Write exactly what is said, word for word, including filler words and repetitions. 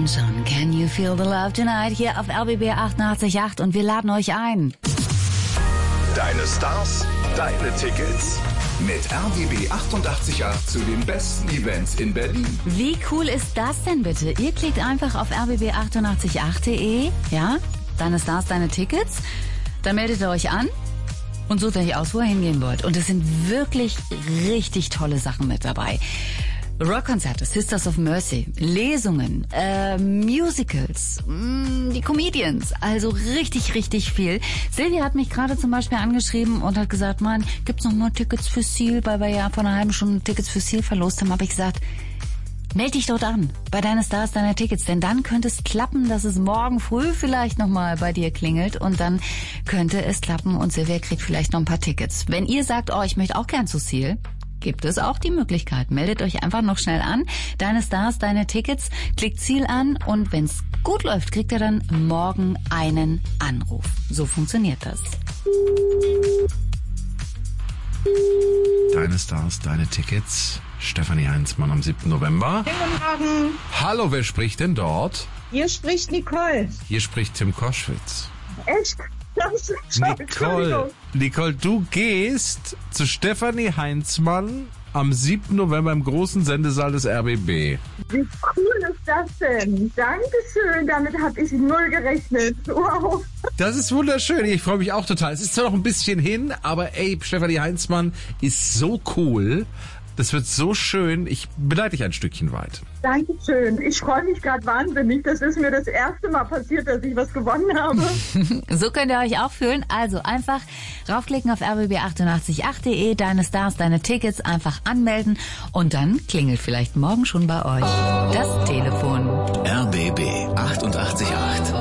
Elton John, Can You Feel the Love Tonight? Hier auf R B B achtundachtzig Komma acht und wir laden euch ein. Deine Stars, deine Tickets. Mit R B B achtundachtzig Komma acht zu den besten Events in Berlin. Wie cool ist das denn bitte? Ihr klickt einfach auf r b b achtundachtzig Komma acht punkt de, ja, deine Stars, deine Tickets. Dann meldet ihr euch an und sucht euch aus, wo ihr hingehen wollt. Und es sind wirklich richtig tolle Sachen mit dabei. Rockkonzerte, Sisters of Mercy, Lesungen, äh, Musicals, mh, die Comedians, also richtig, richtig viel. Silvia hat mich gerade zum Beispiel angeschrieben und hat gesagt, Mann, gibt's noch mal Tickets für Seal, weil wir ja vor einer halben Stunde Tickets für Seal verlost haben. Habe ich gesagt, meld dich dort an, bei Deine Stars, deine Tickets, denn dann könnte es klappen, dass es morgen früh vielleicht nochmal bei dir klingelt und dann könnte es klappen und Silvia kriegt vielleicht noch ein paar Tickets. Wenn ihr sagt, oh, ich möchte auch gern zu Seal, gibt es auch die Möglichkeit. Meldet euch einfach noch schnell an. Deine Stars, deine Tickets, klickt Ziel an und wenn es gut läuft, kriegt ihr dann morgen einen Anruf. So funktioniert das. Deine Stars, deine Tickets. Stefanie Heinzmann am siebten November. Guten Morgen. Hallo, wer spricht denn dort? Hier spricht Nicole. Hier spricht Tim Koschwitz. Echt? Das ist schon, Nicole, Nicole, du gehst zu Stefanie Heinzmann am siebten November im großen Sendesaal des R B B. Wie cool ist das denn? Dankeschön, damit habe ich null gerechnet. Wow. Das ist wunderschön, ich freue mich auch total. Es ist zwar noch ein bisschen hin, aber ey, Stefanie Heinzmann ist so cool. Das wird so schön. Ich begleite dich ein Stückchen weit. Dankeschön. Ich freue mich gerade wahnsinnig. Das ist mir das erste Mal passiert, dass ich was gewonnen habe. So könnt ihr euch auch fühlen. Also einfach raufklicken auf r b b achtundachtzig Komma acht punkt de, deine Stars, deine Tickets einfach anmelden und dann klingelt vielleicht morgen schon bei euch das Telefon. R B B achtundachtzig Komma acht.